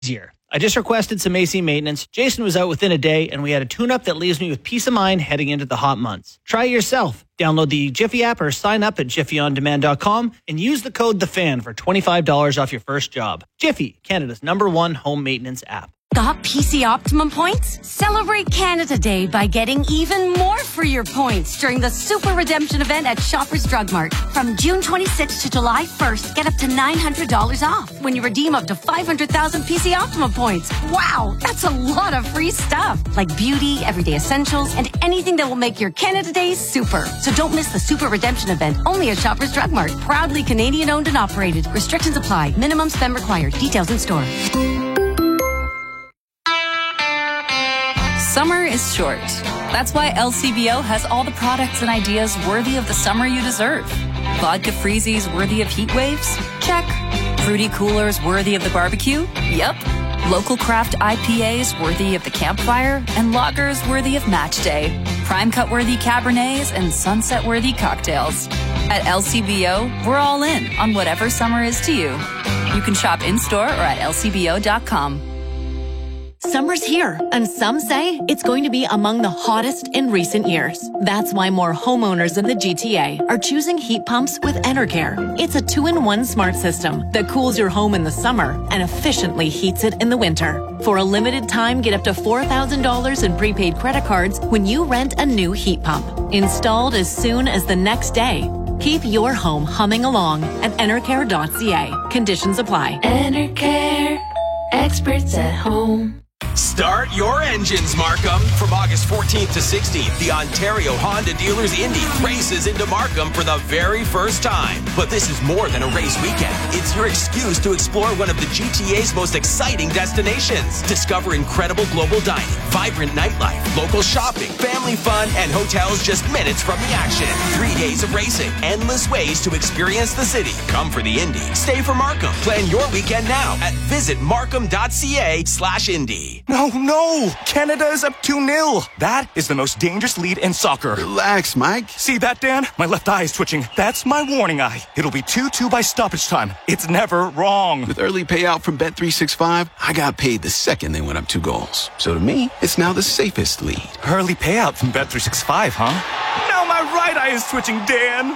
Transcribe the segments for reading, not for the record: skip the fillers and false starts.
easier. I just requested some AC maintenance. Jason was out within a day, and we had a tune-up that leaves me with peace of mind heading into the hot months. Try it yourself. Download the Jiffy app or sign up at jiffyondemand.com and use the code THEFAN for $25 off your first job. Jiffy, Canada's #1 home maintenance app. Got PC Optimum points? Celebrate Canada Day by getting even more for your points during the Super Redemption event at Shoppers Drug Mart. From June 26th to July 1st, get up to $900 off when you redeem up to 500,000 PC Optimum points. Wow, that's a lot of free stuff, like beauty, everyday essentials, and anything that will make your Canada Day super. So don't miss the Super Redemption event, only at Shoppers Drug Mart. Proudly Canadian owned and operated. Restrictions apply. Minimum spend required. Details in store. Summer is short. That's why LCBO has all the products and ideas worthy of the summer you deserve. Vodka freezies worthy of heat waves? Check. Fruity coolers worthy of the barbecue? Yep. Local craft IPAs worthy of the campfire? And lagers worthy of match day. Prime cut worthy Cabernets and sunset worthy cocktails. At LCBO, we're all in on whatever summer is to you. You can shop in-store or at lcbo.com. Summer's here, and some say it's going to be among the hottest in recent years. That's why more homeowners in the GTA are choosing heat pumps with Enercare. It's a 2-in-1 smart system that cools your home in the summer and efficiently heats it in the winter. For a limited time, get up to $4,000 in prepaid credit cards when you rent a new heat pump. Installed as soon as the next day. Keep your home humming along at Enercare.ca. Conditions apply. Enercare. Experts at home. Start your engines, Markham. From August 14th to 16th, the Ontario Honda Dealers Indy races into Markham for the very first time. But this is more than a race weekend. It's your excuse to explore one of the GTA's most exciting destinations. Discover incredible global dining, vibrant nightlife, local shopping, family fun, and hotels just minutes from the action. 3 days of racing, endless ways to experience the city. Come for the Indy. Stay for Markham. Plan your weekend now at visitmarkham.ca/Indy. No! Canada is up 2-0. That is the most dangerous lead in soccer. Relax, Mike. See that, Dan? My left eye is twitching. That's my warning eye. It'll be 2-2 by stoppage time. It's never wrong. With early payout from Bet365, I got paid the second they went up 2 goals. So to me, it's now the safest lead. Early payout from Bet365, huh? Now my right eye is twitching, Dan.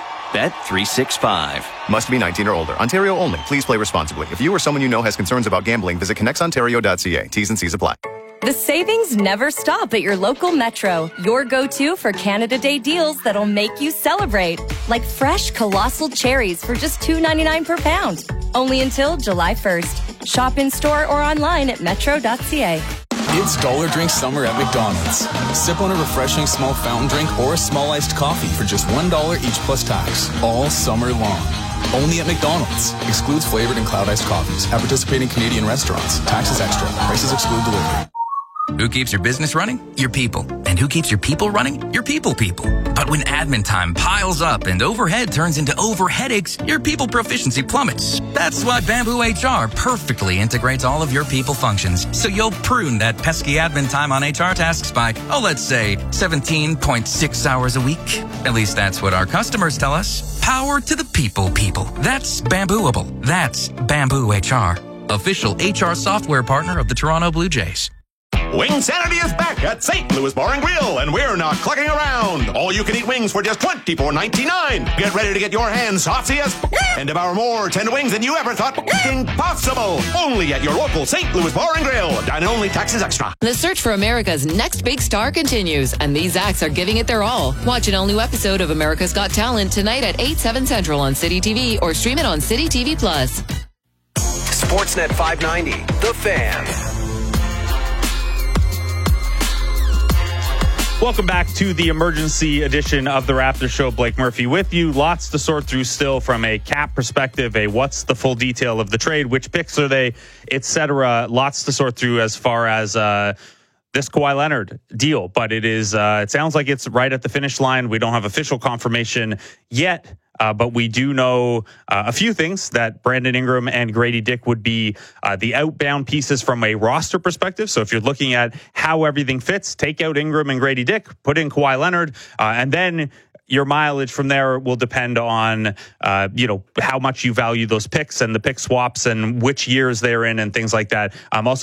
Bet365. Must be 19 or older. Ontario only. Please play responsibly. If you or someone you know has concerns about gambling, visit connectsontario.ca. T's and C's apply. The savings never stop at your local Metro. Your go-to for Canada Day deals that'll make you celebrate. Like fresh colossal cherries for just $2.99 per pound. Only until July 1st. Shop in-store or online at metro.ca. It's Dollar Drink Summer at McDonald's. Sip on a refreshing small fountain drink or a small iced coffee for just $1 each plus tax, all summer long. Only at McDonald's. Excludes flavored and cloud iced coffees. At participating Canadian restaurants. Taxes extra. Prices exclude delivery. Who keeps your business running? Your people. And who keeps your people running? Your people. But when admin time piles up and overhead turns into overheadaches, your people proficiency plummets. That's why Bamboo HR perfectly integrates all of your people functions. So you'll prune that pesky admin time on HR tasks by, let's say 17.6 hours a week. At least that's what our customers tell us. Power to the people. That's Bambooable. That's Bamboo HR. Official HR software partner of the Toronto Blue Jays. Wingsanity is back at St. Louis Bar and Grill, and we're not clucking around. All you can eat wings for just $24.99. Get ready to get your hands sauciest and devour more tender wings than you ever thought possible. Only at your local St. Louis Bar and Grill. Dine only, taxes extra. The search for America's next big star continues, and these acts are giving it their all. Watch an all-new episode of America's Got Talent tonight at 8/7 Central on City TV or stream it on City TV Plus. Sportsnet 590, The Fan. Welcome back to the emergency edition of the Raptor Show. Blake Murphy with you. Lots to sort through still from a cap perspective, what's the full detail of the trade, which picks are they, etc. Lots to sort through as far as this Kawhi Leonard deal. But it sounds like it's right at the finish line. We don't have official confirmation yet. But we do know a few things, that Brandon Ingram and Grady Dick would be the outbound pieces from a roster perspective. So if you're looking at how everything fits, take out Ingram and Grady Dick, put in Kawhi Leonard, and then your mileage from there will depend on, how much you value those picks and the pick swaps and which years they're in and things like that. Also,